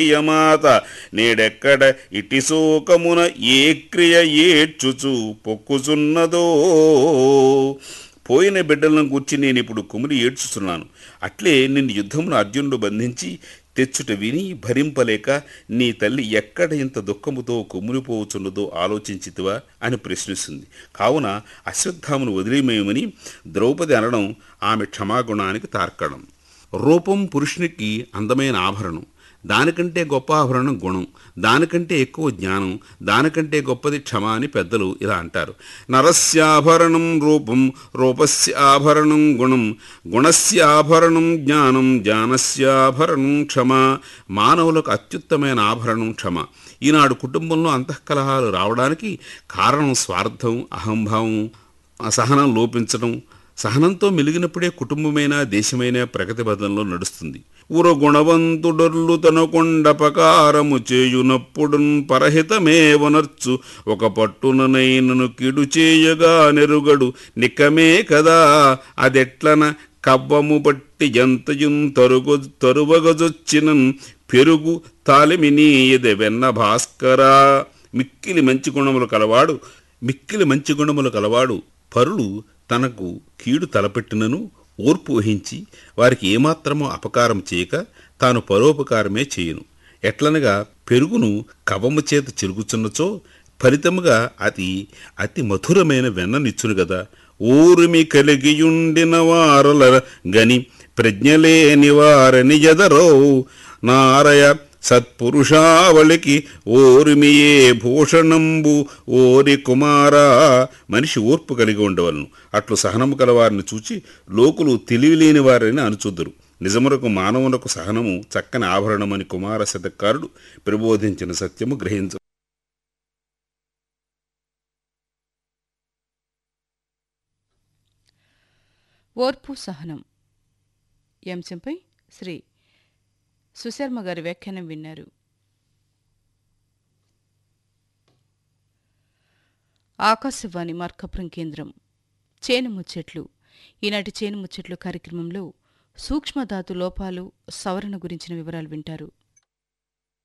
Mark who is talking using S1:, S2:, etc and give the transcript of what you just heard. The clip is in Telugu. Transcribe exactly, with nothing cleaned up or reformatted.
S1: యమాత నేడెక్కడ ఇటి శోకమున ఏ క్రియ ఏడ్చుచు పొక్కుచున్నదో. పోయిన బిడ్డలను గూర్చి నేను ఇప్పుడు కుమిలి ఏడ్చుచున్నాను. అట్లే నిన్ను యుద్ధమును అర్జునుడు బంధించి తెచ్చుట విని భరింపలేక నీ తల్లి ఎక్కడ ఇంత దుఃఖముతో కుమిలిపోవచున్నదో ఆలోచించితివా అని ప్రశ్నిస్తుంది. కావున అశ్వత్థామను వదిలేమేమని ద్రౌపది అనడం ఆమె క్షమాగుణానికి తార్కడం. రూపం పురుషునికి అందమైన ఆభరణం. దానికంటే గొప్ప ఆభరణం గుణం. దానికంటే ఎక్కువ జ్ఞానం. దానికంటే గొప్పది క్షమ అని పెద్దలు ఇలా అంటారు. నరస్యాభరణం రూపం, రూపస్య ఆభరణం గుణం, గుణస్యాభరణం జ్ఞానం, జ్ఞానస్యాభరణం క్షమ. మానవులకు అత్యుత్తమైన ఆభరణం క్షమ. ఈనాడు కుటుంబంలో అంతఃకలహాలు రావడానికి కారణం స్వార్థం, అహంభావం, అసహనం లోపించడం. సహనంతో మెలిగినప్పుడే కుటుంబమైనా దేశమైనా ప్రగతి పథంలో నడుస్తుంది. ఉరగుణవంతుడర్లు తన కొండపకారము చేయునప్పుడున్ పరహితమేవనర్చు ఒక పట్టుననైనను కిడు చేయగా నెరుగడు నికమే కదా అదెట్లన కవ్వము బట్టి ఎంతయున్ తరుగు తరువగజొచ్చినన్ పెరుగు తాలిమినీయది వెన్న భాస్కరా. మిక్కిలి మంచి గుణములు కలవాడు మిక్కిలి మంచి గుణములు కలవాడు పరులు తనకు కీడు తలపెట్టినను ఓర్పు వహించి వారికి ఏమాత్రమో అపకారం చేయక తాను పరోపకారమే చేయును. ఎట్లనగా పెరుగును కవము చేత చిరుగుచున్నచో ఫలితముగా అది అతి మధురమైన వెన్ననిచ్చును గదా. ఊరిమి కలిగియుండిన వారల గని ప్రజ్ఞలేని వారని ఎదరో నారయ సత్పురుషావళికి ఓరిమియే భూషణంబు ఓరి కుమారా. మనిషి ఓర్పు కలిగి ఉండవలను. అట్లు సహనము కలవారిని చూచి లోకులు తెలివిలేని వారని అనుచుద్దరు. నిజమునకు మానవునకు సహనము చక్కని ఆభరణమని కుమార శతకారుడు ప్రబోధించిన సత్యము గ్రహించ.
S2: ఓర్పు సహనం ఈ అంశంపై శ్రీ సుశర్మ గారి వ్యాఖ్యానం విన్నారు. ఆకాశవాణి మార్కపురం కేంద్రం చేను ముచ్చట్లు. ఈనాటి చేను ముచ్చట్లు కార్యక్రమంలో సూక్ష్మధాతు లోపాలు సవరణ గురించిన వివరాలు వింటారు.